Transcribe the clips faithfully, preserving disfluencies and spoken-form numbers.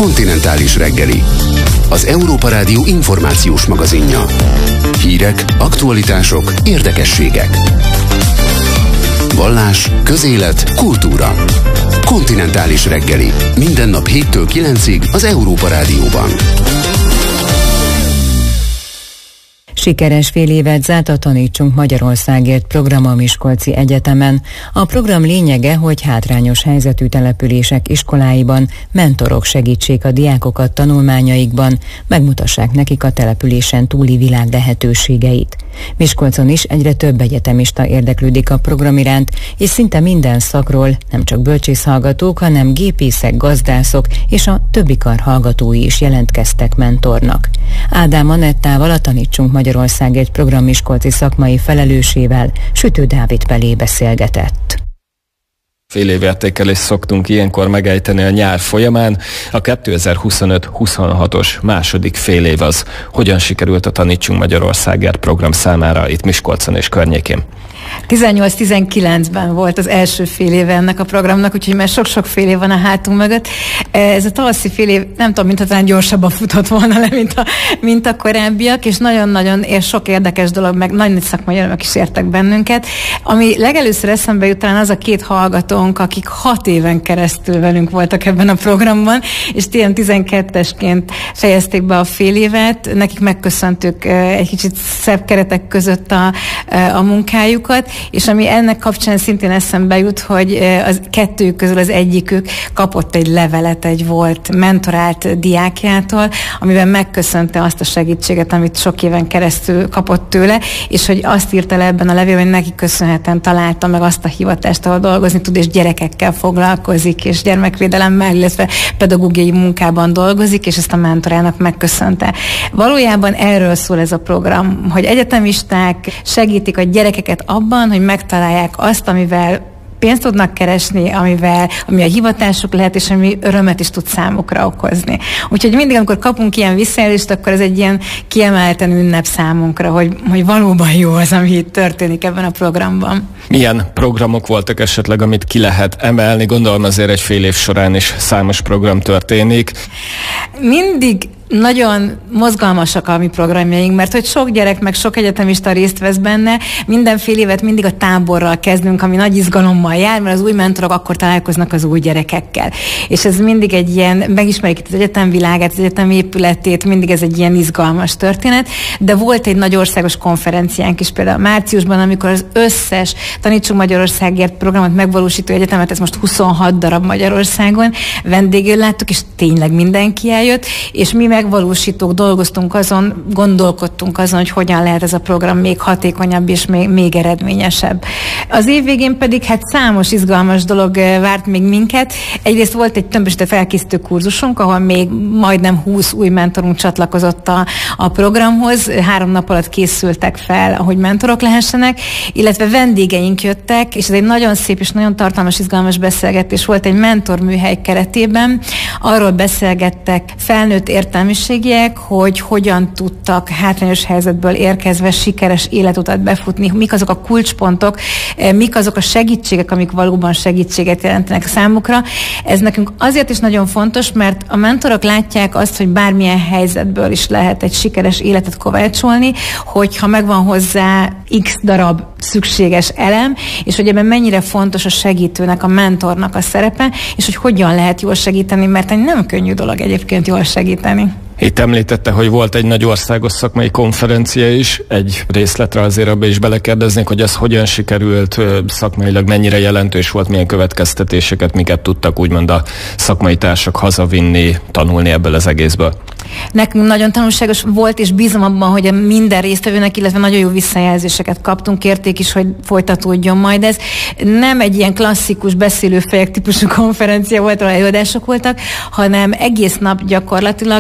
Kontinentális reggeli, az Európa Rádió információs magazinja. Hírek, aktualitások, érdekességek. Vallás, közélet, kultúra. Kontinentális reggeli, minden nap héttől kilencig az Európa Rádióban. Sikeres fél évet zárt a Tanítsunk Magyarországért program a Miskolci Egyetemen. A program lényege, hogy hátrányos helyzetű települések iskoláiban mentorok segítsék a diákokat tanulmányaikban, megmutassák nekik a településen túli világ lehetőségeit. Miskolcon is egyre több egyetemista érdeklődik a program iránt, és szinte minden szakról nem csak bölcsészhallgatók, hanem gépészek, gazdászok és a többi kar hallgatói is jelentkeztek mentornak. Ádám Anettával, a Tanítsunk Magyarországért program miskolci szakmai felelősével Sütő Dávid Pelé beszélgetett. Fél évértékelést szoktunk ilyenkor megejteni a nyár folyamán. A kétezer-huszonöt huszonhatos második fél év az. Hogyan sikerült a Tanítsunk Magyarországért program számára itt Miskolcon és környékén? tizennyolc-tizenkilencben volt az első fél éve ennek a programnak, úgyhogy már sok-sok fél év van a hátunk mögött. Ez a tavaszi fél év, nem tudom, mintha talán gyorsabban futott volna le, mint a, mint a korábbiak, és nagyon-nagyon és sok érdekes dolog, meg nagy-nagy szakmai örömök is értek bennünket. Ami legelőször eszembe jut, talán az a két hallgatónk, akik hat éven keresztül velünk voltak ebben a programban, és tizenkettesként fejezték be a fél évet. Nekik megköszöntük egy kicsit szebb keretek között a, a munkájukat, és ami ennek kapcsán szintén eszembe jut, hogy az kettőjük közül az egyikük kapott egy levelet egy volt mentorált diákjától, amiben megköszönte azt a segítséget, amit sok éven keresztül kapott tőle, és hogy azt írta le ebben a levélben, hogy neki köszönhetően találta meg azt a hivatást, ahol dolgozni tud, és gyerekekkel foglalkozik, és gyermekvédelemmel, illetve pedagógiai munkában dolgozik, és ezt a mentorának megköszönte. Valójában erről szól ez a program, hogy egyetemisták segítik a gyerekeket abban, hogy megtalálják azt, amivel pénzt tudnak keresni, amivel, ami a hivatásuk lehet, és ami örömet is tud számukra okozni. Úgyhogy mindig, amikor kapunk ilyen visszajelzést, akkor ez egy ilyen kiemelten ünnep számunkra, hogy, hogy valóban jó az, ami itt történik ebben a programban. Milyen programok voltak esetleg, amit ki lehet emelni? Gondolom azért egy fél év során is számos program történik. Mindig nagyon mozgalmasak a mi programjaink, mert hogy sok gyerek, meg sok egyetemista részt vesz benne, minden fél évet mindig a táborral kezdünk, ami nagy izgalommal jár, mert az új mentorok akkor találkoznak az új gyerekekkel. És ez mindig egy ilyen, megismerik az egyetem világát, az egyetem épületét, mindig ez egy ilyen izgalmas történet, de volt egy nagy országos konferenciánk is például márciusban, amikor az összes Tanítsunk Magyarországért programot megvalósító egyetemet, ez most huszonhat darab Magyarországon, vendégül láttuk, és tényleg mindenki eljött, és mi megvalósítók dolgoztunk azon, gondolkodtunk azon, hogy hogyan lehet ez a program még hatékonyabb és még, még eredményesebb. Az év végén pedig hát számos izgalmas dolog várt még minket. Egyrészt volt egy tömbösített felkészítő kurzusunk, ahol még majdnem húsz új mentorunk csatlakozott a, a programhoz. Három nap alatt készültek fel, ahogy mentorok lehessenek, illetve vendégeink jöttek, és ez egy nagyon szép és nagyon tartalmas, izgalmas beszélgetés volt egy mentorműhely keretében. Arról beszélgettek felnőtt értelmiségiek, hogy hogyan tudtak hátrányos helyzetből érkezve sikeres életutat befutni, mik azok a kulcspontok, mik azok a segítségek, amik valóban segítséget jelentenek számukra. Ez nekünk azért is nagyon fontos, mert a mentorok látják azt, hogy bármilyen helyzetből is lehet egy sikeres életet kovácsolni, hogyha megvan hozzá x darab szükséges elem, és hogy ebben mennyire fontos a segítőnek, a mentornak a szerepe, és hogy hogyan lehet jól segíteni, mert nem könnyű dolog egyébként jól segíteni. Itt említette, hogy volt egy nagy országos szakmai konferencia is, egy részletre azért abba is belekérdeznék, hogy ez hogyan sikerült, szakmailag mennyire jelentős volt, milyen következtetéseket, miket tudtak úgymond a szakmai társak hazavinni, tanulni ebből az egészből. Nekünk nagyon tanulságos volt, és bízom abban, hogy minden résztvevőnek, illetve nagyon jó visszajelzéseket kaptunk, kérték is, hogy folytatódjon majd ez. Nem egy ilyen klasszikus beszélőfejek típusú konferencia volt, ahol előadások voltak, hanem egész nap gyakorlatilag különböző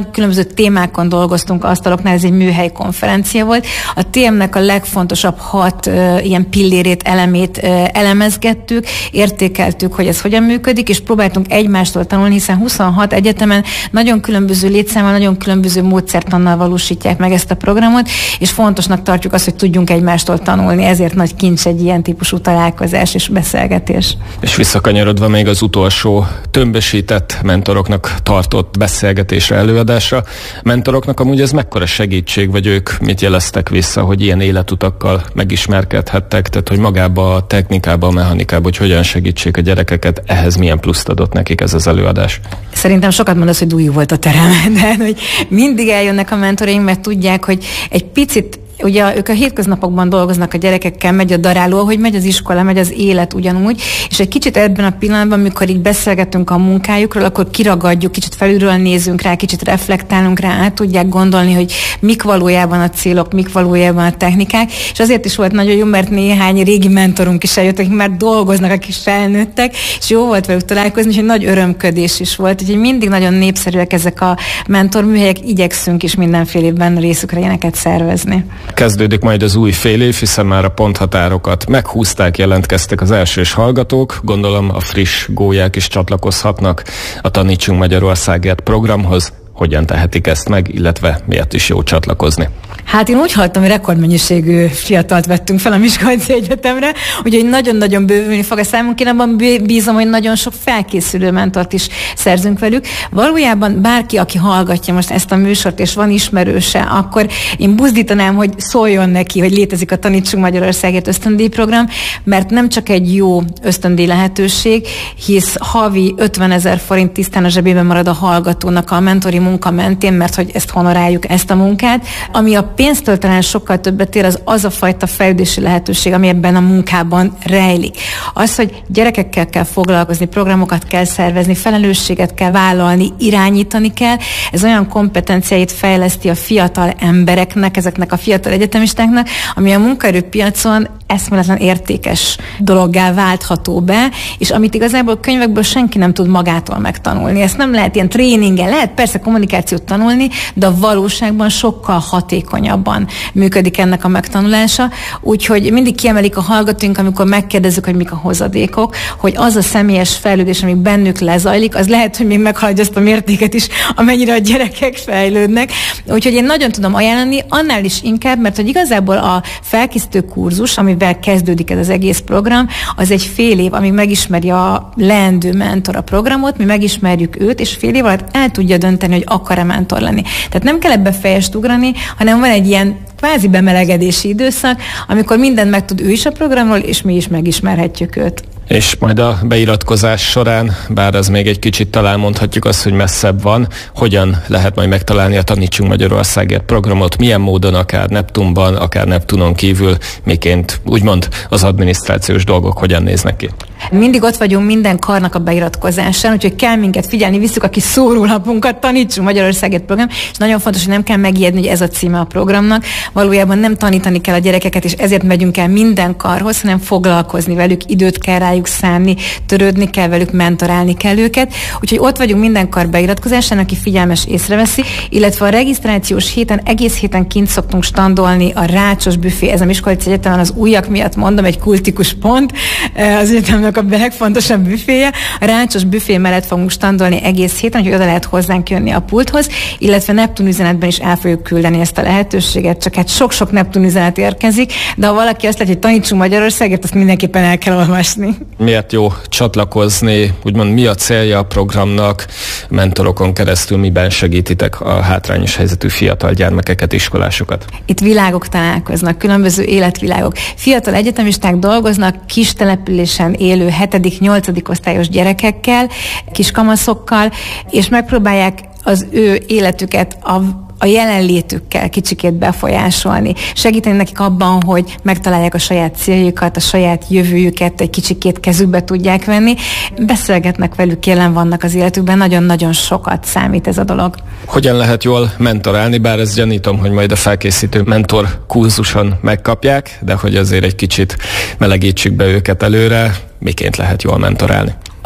témákon dolgoztunk asztaloknál, ez egy műhely konferencia volt. A té em-nek a legfontosabb hat uh, ilyen pillérét, elemét uh, elemezgettük, értékeltük, hogy ez hogyan működik, és próbáltunk egymástól tanulni, hiszen huszonhat egyetemen nagyon különböző létszámmal, nagyon különböző módszertannal valósítják meg ezt a programot, és fontosnak tartjuk azt, hogy tudjunk egymástól tanulni, ezért nagy kincs egy ilyen típusú találkozás és beszélgetés. És visszakanyarodva még az utolsó tömbösített mentoroknak tartott beszélgetésre, előadásra. Mentoroknak amúgy ez mekkora segítség, vagy ők mit jeleztek vissza, hogy ilyen életutakkal megismerkedhettek, tehát hogy magába a technikába, a mechanikába, hogy hogyan segítsék a gyerekeket, ehhez milyen pluszt adott nekik ez az előadás? Szerintem sokat mondasz, hogy dújú volt a terem, de hogy mindig eljönnek a mentoraink, mert tudják, hogy egy picit ugye ők a hétköznapokban dolgoznak a gyerekekkel, megy a daráló, hogy megy az iskola, megy az élet ugyanúgy, és egy kicsit ebben a pillanatban, amikor így beszélgetünk a munkájukról, akkor kiragadjuk, kicsit felülről nézünk rá, kicsit reflektálunk rá, át tudják gondolni, hogy mik valójában a célok, mik valójában a technikák, és azért is volt nagyon jó, mert néhány régi mentorunk is eljött, akik már dolgoznak, akik felnőttek, és jó volt velük találkozni, és egy nagy örömködés is volt, úgyhogy mindig nagyon népszerűek ezek a mentorműhelyek, igyekszünk is mindenfélében részükre ilyeneket szervezni. Kezdődik majd az új fél év, hiszen már a ponthatárokat meghúzták, jelentkeztek az elsős hallgatók. Gondolom a friss gólyák is csatlakozhatnak a Tanítsunk Magyarországért programhoz. Hogyan tehetik ezt meg, illetve miért is jó csatlakozni? Hát én úgy hallottam, hogy rekordmennyiségű fiatalt vettünk fel a Miskolci Egyetemre, úgyhogy nagyon-nagyon bővülni fog a számunk. Én abban bízom, hogy nagyon sok felkészülő mentort is szerzünk velük. Valójában bárki, aki hallgatja most ezt a műsort, és van ismerőse, akkor én buzdítanám, hogy szóljon neki, hogy létezik a Tanítsunk Magyarországért ösztöndíjprogram, mert nem csak egy jó ösztöndíj lehetőség, hisz havi ötvenezer forint tisztán a zsebében marad a hallgatónak a mentori munka mentén, mert hogy ezt honoráljuk, ezt a munkát. Ami a pénztől talán sokkal többet ér, az az a fajta fejlődési lehetőség, ami ebben a munkában rejlik. Az, hogy gyerekekkel kell foglalkozni, programokat kell szervezni, felelősséget kell vállalni, irányítani kell, ez olyan kompetenciáit fejleszti a fiatal embereknek, ezeknek a fiatal egyetemistáknak, ami a munkaerőpiacon eszméletlen értékes dologgá váltható be, és amit igazából könyvekből senki nem tud magától megtanulni. Ezt nem lehet ilyen tréningen, lehet persze kommunikációt tanulni, de a valóságban sokkal hatékonyabban működik ennek a megtanulása. Úgyhogy mindig kiemelik a hallgatóink, amikor megkérdezzük, hogy mik a hozadékok, hogy az a személyes fejlődés, ami bennük lezajlik, az lehet, hogy még meghaladja azt a mértéket is, amennyire a gyerekek fejlődnek. Úgyhogy én nagyon tudom ajánlani, annál is inkább, mert hogy igazából a felkészítő kurzus, amivel kezdődik ez az egész program, az egy fél év, amíg megismeri a leendő mentor a programot, mi megismerjük őt, és fél év alatt el tudja dönteni, hogy akar-e mentor lenni. Tehát nem kell ebbe fejest ugrani, hanem van egy ilyen kvázi bemelegedési időszak, amikor mindent megtud ő is a programról, és mi is megismerhetjük őt. És majd a beiratkozás során, bár ez még egy kicsit talán mondhatjuk azt, hogy messzebb van, hogyan lehet majd megtalálni a Tanítsunk Magyarországért programot, milyen módon, akár Neptunban, akár Neptunon kívül, miként úgymond az adminisztrációs dolgok hogyan néznek ki? Mindig ott vagyunk minden karnak a beiratkozásán, úgyhogy kell minket figyelni, visszük a kis szórólapunkat, Tanítsunk Magyarországért program, és nagyon fontos, hogy nem kell megijedni, hogy ez a címe a programnak. Valójában nem tanítani kell a gyerekeket, és ezért megyünk el minden karhoz, hanem foglalkozni velük, időt kell rájuk szánni, törődni kell velük, mentorálni kell őket. Úgyhogy ott vagyunk minden kar beiratkozásán, aki figyelmes észreveszi, illetve a regisztrációs héten, egész héten kint szoktunk standolni a Rácsos büfé, ez a Miskolci Egyetemen az újak miatt mondom, egy kultikus pont, az egyetemnek a legfontosabb büféje. A Rácsos büfé mellett fogunk standolni egész héten, hogy oda lehet hozzánk jönni a pulthoz, illetve Neptun üzenetben is el fogjuk küldeni ezt a lehetőséget, csak hát sok-sok Neptun üzenet érkezik, de ha valaki azt látja, hogy Tanítsunk Magyarországért, azt mindenképpen el kell olvasni. Miért jó csatlakozni, úgymond mi a célja a programnak, mentorokon keresztül miben segítitek a hátrányos helyzetű fiatal gyermekeket, iskolásokat? Itt világok találkoznak, különböző életvilágok. Fiatal egyetemisták dolgoznak kis településen élő hetedik-nyolcadik osztályos gyerekekkel, kis kamaszokkal, és megpróbálják az ő életüket a a jelenlétükkel kicsikét befolyásolni. Segíteni nekik abban, hogy megtalálják a saját céljukat, a saját jövőjüket, egy kicsikét kezükbe tudják venni. Beszélgetnek velük, jelen vannak az életükben, nagyon-nagyon sokat számít ez a dolog. Hogyan lehet jól mentorálni, bár ezt gyanítom, hogy majd a felkészítő mentor kurzuson megkapják, de hogy azért egy kicsit melegítsük be őket előre, miként lehet jól mentorálni?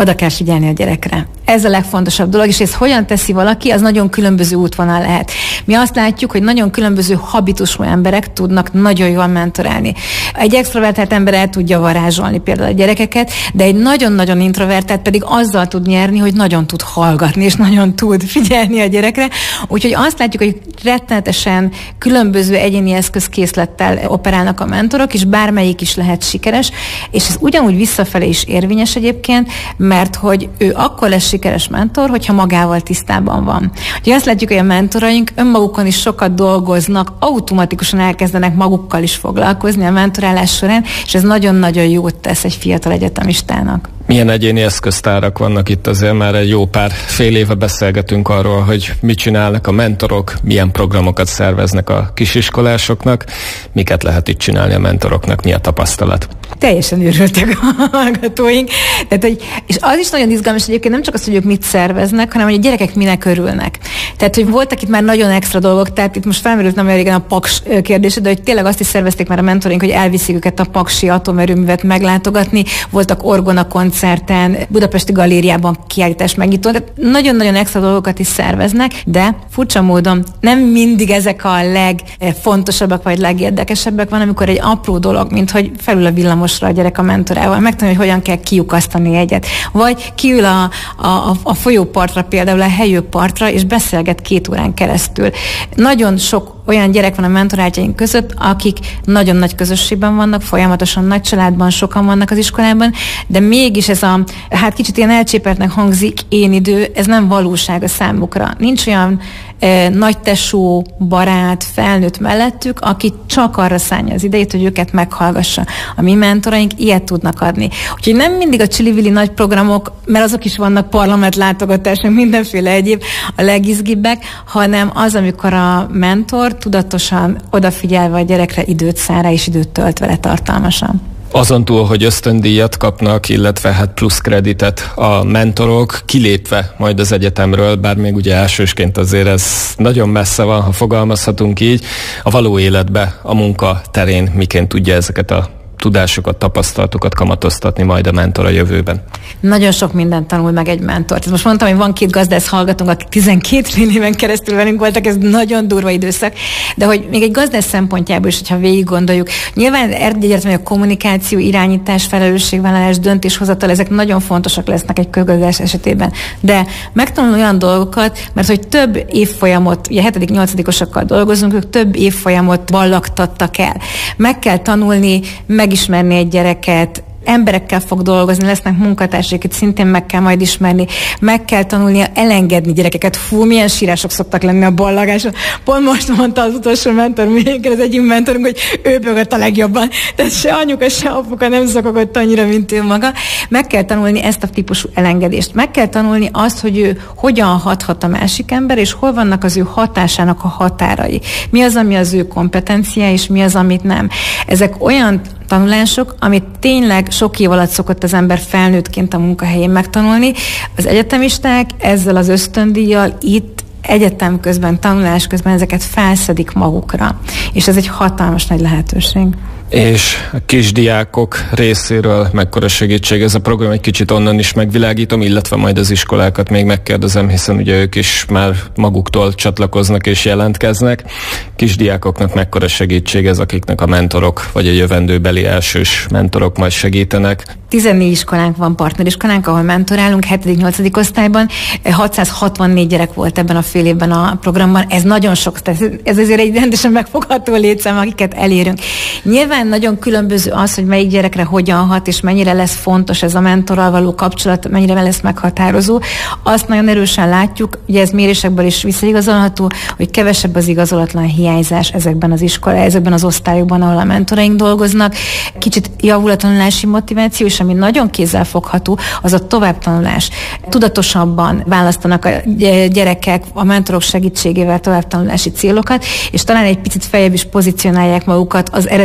oda kell figyelni a gyerekre. Ez a legfontosabb dolog, és ez hogyan teszi valaki, az nagyon különböző útvonal lehet. Mi azt látjuk, hogy nagyon különböző habitusú emberek tudnak nagyon jól mentorálni. Egy extrovertált ember el tudja varázsolni például a gyerekeket, de egy nagyon-nagyon introvertált pedig azzal tud nyerni, hogy nagyon tud hallgatni, és nagyon tud figyelni a gyerekre. Úgyhogy azt látjuk, hogy rettenetesen különböző egyéni eszközkészlettel operálnak a mentorok, és bármelyik is lehet sikeres, és ez ugyanúgy visszafelé is érvényes egyébként, mert hogy ő akkor lesz sikeres mentor, hogyha magával tisztában van. Ugye azt látjuk, hogy a mentoraink önmagukon is sokat dolgoznak, automatikusan elkezdenek magukkal is foglalkozni a mentorálás során, és ez nagyon-nagyon jót tesz egy fiatal egyetemistának. Milyen egyéni eszköztárak vannak itt, azért már egy jó pár fél éve beszélgetünk arról, hogy mit csinálnak a mentorok, milyen programokat szerveznek a kisiskolásoknak, miket lehet itt csinálni a mentoroknak, mi a tapasztalat. Teljesen őrültek a hallgatóink. Tehát, hogy, és az is nagyon izgalmas egyébként, nem csak az, hogy ők mit szerveznek, hanem hogy a gyerekek minek örülnek. Tehát, hogy voltak itt már nagyon extra dolgok, tehát itt most felmerült nem olyan régen a Paks kérdése, de hogy tényleg azt is szervezték már a mentorink, hogy elviszik őket a paksi atomerőművet meglátogatni, voltak orgona koncerten, Budapesti Galériában kiállítás megnyitó, tehát nagyon-nagyon extra dolgokat is szerveznek, de furcsa módon nem mindig ezek a legfontosabbak vagy legérdekesebbek van, amikor egy apró dolog, mint hogy felül a villamosra a gyerek a mentorával, megtanulja, hogy hogyan kell kiukasztani egyet. Vagy kiül a, a, a folyópartra, például a helyőpartra, és beszélget két órán keresztül. Nagyon sok olyan gyerek van a mentorátjaink között, akik nagyon nagy közösségben vannak, folyamatosan nagy családban, sokan vannak az iskolában, de mégis ez a, hát kicsit ilyen elcsépeltnek hangzik én idő, ez nem valóság a számukra. Nincs olyan e, nagytesó, barát, felnőtt mellettük, aki csak arra szánja az idejét, hogy őket meghallgassa. A mi mentoraink ilyet tudnak adni. Úgyhogy nem mindig a csili-vili nagy programok, mert azok is vannak parlamentlátogatások, mindenféle egyéb a legizgibbek, hanem az, amikor a mentor tudatosan odafigyelve a gyerekre időt szán rá, és időt tölt vele tartalmasan. Azon túl, hogy ösztöndíjat kapnak, illetve hát plusz kreditet a mentorok, kilépve majd az egyetemről, bár még ugye elsősként azért ez nagyon messze van, ha fogalmazhatunk így, a való életbe, a munka terén miként tudja ezeket a tudásokat, tapasztalatokat kamatoztatni majd a mentor a jövőben? Nagyon sok mindent tanul meg egy mentor. Tehát most mondtam, hogy van két gazdász hallgatónk, akik tizenkét fél éven keresztül velünk voltak, ez nagyon durva időszak, de hogy még egy gazdász szempontjából is, hogyha végig gondoljuk, nyilván egyértelműen a kommunikáció, irányítás, felelősségvállalás, döntéshozatal, ezek nagyon fontosak lesznek egy közgazdás esetében. De megtanul olyan dolgokat, mert hogy több évfolyamot, ugye hetedik nyolcadikosokkal dolgozunk, ők több évfolyamot ballagtattak el. Meg kell tanulni, megismerni egy gyereket, emberekkel fog dolgozni, lesznek munkatársak, akit szintén meg kell majd ismerni, meg kell tanulnia elengedni gyerekeket. Fú, milyen sírások szoktak lenni a ballagáson. Pont most mondta az utolsó mentor, még az egyik mentorunk, hogy ő bögött a legjobban. Tehát se anyuka, se apuka nem szokogott annyira, mint ő maga. Meg kell tanulni ezt a típusú elengedést. Meg kell tanulni azt, hogy ő hogyan hathat a másik ember, és hol vannak az ő hatásának a határai. Mi az, ami az ő kompetenciája, és mi az, amit nem. Ezek olyan tanulások, amit tényleg sok év alatt szokott az ember felnőttként a munkahelyén megtanulni. Az egyetemisták ezzel az ösztöndíjjal itt egyetem közben, tanulás közben ezeket felszedik magukra. És ez egy hatalmas nagy lehetőség. És a kisdiákok részéről mekkora segítség ez a program, egy kicsit onnan is megvilágítom, illetve majd az iskolákat még megkérdezem, hiszen ugye ők is már maguktól csatlakoznak és jelentkeznek. Kisdiákoknak mekkora segítség ez, akiknek a mentorok, vagy a jövendőbeli elsős mentorok majd segítenek? tizennégy iskolánk van, partneriskolánk, ahol mentorálunk, hetedik-nyolcadik osztályban. hatszázhatvannégy gyerek volt ebben a fél évben a programban. Ez nagyon sok, ez azért egy rendesen megfogható létszám, akiket elérünk. Nyilván nagyon különböző az, hogy melyik gyerekre hogyan hat, és mennyire lesz fontos ez a mentorral való kapcsolat, mennyire lesz meghatározó. Azt nagyon erősen látjuk, ugye ez mérésekből is visszaigazolható, hogy kevesebb az igazolatlan hiányzás ezekben az iskolában, ezekben az osztályokban, ahol a mentoraink dolgoznak. Kicsit javul a tanulási motiváció, és ami nagyon kézzelfogható, az a továbbtanulás. Tudatosabban választanak a gyerekek a mentorok segítségével továbbtanulási célokat, és talán egy picit feljebb is pozícionálják magukat az eredeti szándékot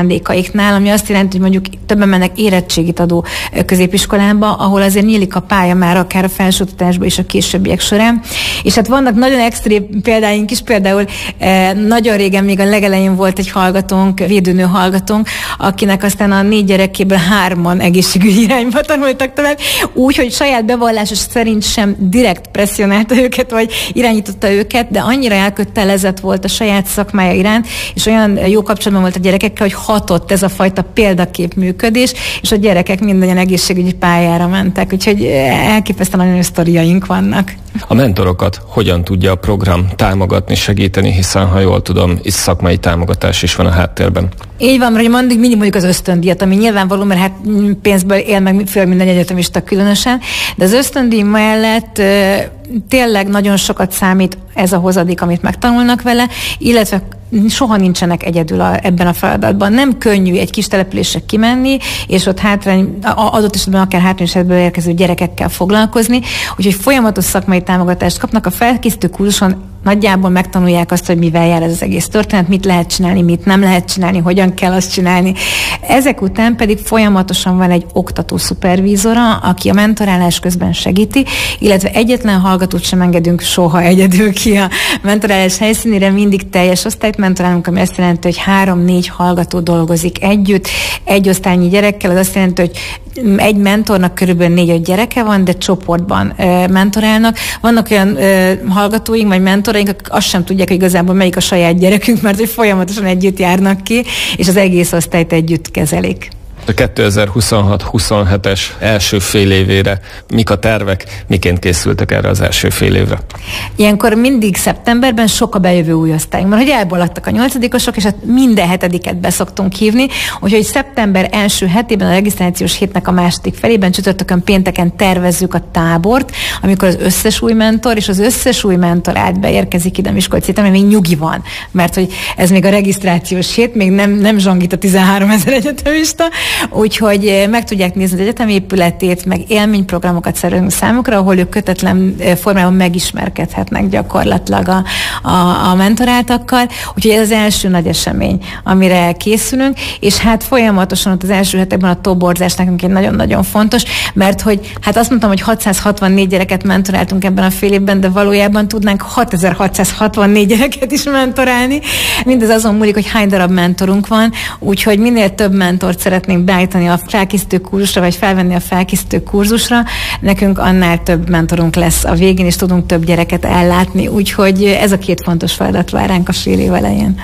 szándékaiknál, ami azt jelenti, hogy mondjuk többen mennek érettségit adó középiskolába, ahol azért nyílik a pálya már akár a felsőoktatásba és a későbbiek során. És hát vannak nagyon extrém példáink is, például eh, nagyon régen még a legelején volt egy hallgatónk, védőnő hallgatónk, akinek aztán a négy gyerekéből hárman egészségügyi irányba tanultak tovább, úgy, hogy saját bevallása szerint sem direkt presszionálta őket, vagy irányította őket, de annyira elkötelezett volt a saját szakmája iránt, és olyan jó kapcsolatban volt a gyerekekkel, hogy hatott ez a fajta példakép működés, és a gyerekek mindannyian egészségügyi pályára mentek, úgyhogy elképesztően nagyon sztoriaink vannak. A mentorokat hogyan tudja a program támogatni, segíteni, hiszen ha jól tudom, itt szakmai támogatás is van a háttérben. Így van, mert mindig, mindig mondjuk az ösztöndíjat, ami nyilvánvaló, mert hát pénzből él meg föl minden egyetemista különösen, de az ösztöndíj mellett e, tényleg nagyon sokat számít ez a hozadék, amit megtanulnak vele, illetve soha nincsenek egyedül a, ebben a feladatban. Nem könnyű egy kis településre kimenni, és ott hátrány, adott esetben akár hátrányos helyzetből érkező gyerekekkel foglalkozni, úgyhogy folyamatos szakmai támogatást kapnak. A felkészítő kurzuson nagyjából megtanulják azt, hogy mivel jár ez az egész történet, mit lehet csinálni, mit nem lehet csinálni, hogyan kell azt csinálni. Ezek után pedig folyamatosan van egy oktató szupervízora, aki a mentorálás közben segíti, illetve egyetlen hallgatót sem engedünk soha egyedül ki a mentorálás helyszínére, mindig teljes osztályt mentorálunk, ami azt jelenti, hogy három-négy hallgató dolgozik együtt, egy osztálynyi gyerekkel, az azt jelenti, hogy egy mentornak körülbelül négy-öt gyereke van, de csoportban ö, mentorálnak. Vannak olyan ö, hallgatóink, vagy mentoraink, akik azt sem tudják, hogy igazából melyik a saját gyerekünk, mert hogy folyamatosan együtt járnak ki, és az egész osztályt együtt kezelik. A kétezer-huszonhat huszonhetes első fél évére mik a tervek, miként készültek erre az első fél évre? Ilyenkor mindig szeptemberben sok a bejövő új osztályunk, mert hogy elbaladtak a nyolcadikosok, és hát minden hetediket beszoktunk hívni, úgyhogy szeptember első hetében, a regisztrációs hétnek a második felében, csütörtökön, pénteken tervezzük a tábort, amikor az összes új mentor és az összes új mentor át beérkezik ide Miskolci Egyetemre, még nyugi van, mert hogy ez még a regisztrációs hét, még nem, nem zsongít a tizenháromezer egyetemista, úgyhogy meg tudják nézni az egyetem épületét, meg élményprogramokat szervezünk számukra, ahol ők kötetlen formában megismerkedhetnek gyakorlatilag a, a, a mentoráltakkal. Úgyhogy ez az első nagy esemény, amire készülünk, és hát folyamatosan ott az első hetekben a toborzás nekünk egy nagyon-nagyon fontos, mert hogy hát azt mondtam, hogy hatszázhatvannégy gyereket mentoráltunk ebben a fél évben, de valójában tudnánk hatezer-hatszázhatvannégy gyereket is mentorálni. Mindez azon múlik, hogy hány darab mentorunk van, úgyhogy minél több mentort szeretnénk beállítani a felkészítő kurzusra, vagy felvenni a felkészítő kurzusra, nekünk annál több mentorunk lesz a végén, és tudunk több gyereket ellátni. Úgyhogy ez a két fontos feladat vár ránk a fél év elején.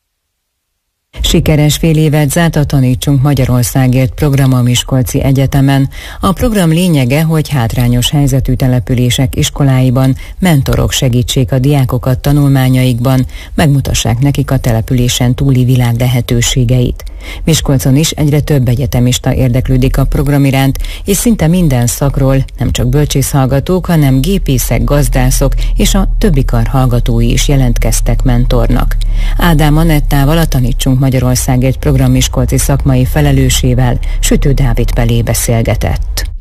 Sikeres fél évet zárt a Tanítsunk Magyarországért program a Miskolci Egyetemen. A program lényege, hogy hátrányos helyzetű települések iskoláiban mentorok segítsék a diákokat tanulmányaikban, megmutassák nekik a településen túli világ lehetőségeit. Miskolcon is egyre több egyetemista érdeklődik a program iránt, és szinte minden szakról nem csak bölcsészhallgatók, hanem gépészek, gazdászok és a többi kar hallgatói is jelentkeztek mentornak. Ádám Anettával, a Tanítsunk Magyarországért program miskolci szakmai felelősével Sütő Dávid Pelé beszélgetett.